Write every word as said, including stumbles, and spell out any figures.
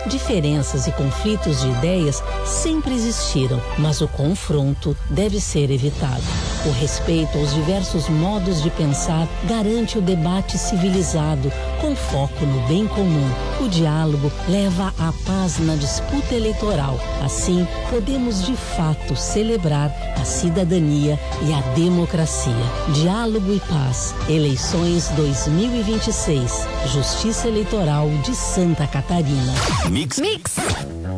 Diferenças e conflitos de ideias sempre existiram, mas o confronto deve ser evitado. O respeito aos diversos modos de pensar garante o debate civilizado, com foco no bem comum. O diálogo leva à paz na disputa eleitoral. Assim, podemos de fato celebrar a cidadania e a democracia. Diálogo e paz. Eleições dois mil e vinte e seis. Justiça Eleitoral de Santa Catarina. Mix. Mix.